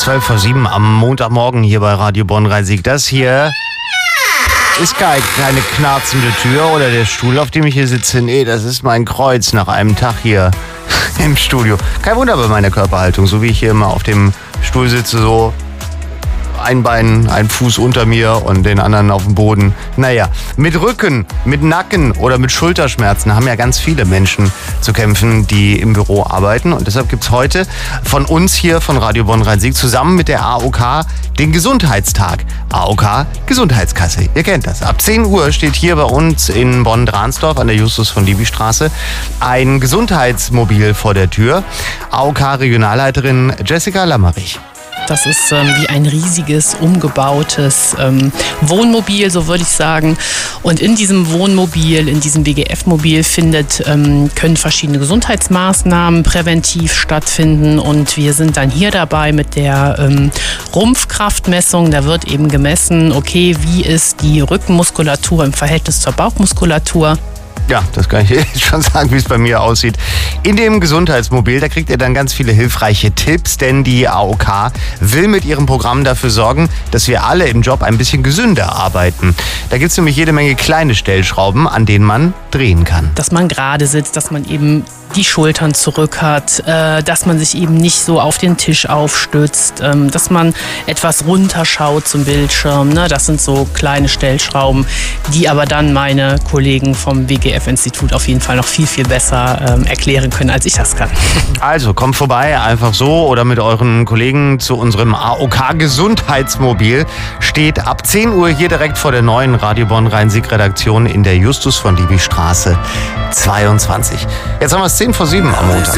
12:07 am Montagmorgen hier bei Radio Bonn-Rhein-Sieg. Das hier ist keine knarzende Tür oder der Stuhl, auf dem ich hier sitze. Nee, das ist mein Kreuz nach einem Tag hier im Studio. Kein Wunder bei meiner Körperhaltung, so wie ich hier immer auf dem Stuhl sitze, so ein Bein, ein Fuß unter mir und den anderen auf dem Boden. Naja, mit Rücken, mit Nacken oder mit Schulterschmerzen haben ja ganz viele Menschen zu kämpfen, die im Büro arbeiten. Und deshalb gibt's heute von uns hier von Radio Bonn-Rhein-Sieg zusammen mit der AOK den Gesundheitstag. AOK Gesundheitskasse. Ihr kennt das. Ab 10 Uhr steht hier bei uns in Bonn-Dransdorf an der Justus-von-Liebig-Straße ein Gesundheitsmobil vor der Tür. AOK-Regionalleiterin Jessica Lammerich. Das ist wie ein riesiges, umgebautes Wohnmobil, so würde ich sagen. Und in diesem Wohnmobil, in diesem WGF-Mobil können verschiedene Gesundheitsmaßnahmen präventiv stattfinden. Und wir sind dann hier dabei mit der Rumpfkraftmessung. Da wird eben gemessen, okay, wie ist die Rückenmuskulatur im Verhältnis zur Bauchmuskulatur. Ja, das kann ich jetzt schon sagen, wie es bei mir aussieht. In dem Gesundheitsmobil, da kriegt ihr dann ganz viele hilfreiche Tipps, denn die AOK will mit ihrem Programm dafür sorgen, dass wir alle im Job ein bisschen gesünder arbeiten. Da gibt es nämlich jede Menge kleine Stellschrauben, an denen man drehen kann. Dass man gerade sitzt, dass man eben die Schultern zurück hat, dass man sich eben nicht so auf den Tisch aufstützt, dass man etwas runterschaut zum Bildschirm. Ne? Das sind so kleine Stellschrauben, die aber dann meine Kollegen vom WGF-Institut auf jeden Fall noch viel, viel besser erklären können, als ich das kann. Also kommt vorbei, einfach so oder mit euren Kollegen zu unserem AOK-Gesundheitsmobil. Steht ab 10 Uhr hier direkt vor der neuen Radio Bonn-Rhein-Sieg-Redaktion in der Justus-von-Liebig-Straße 22. Jetzt haben wir es 10:07 am Montag.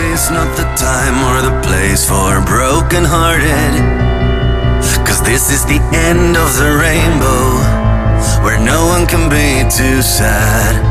This is the end of the rainbow, where no one can be too sad.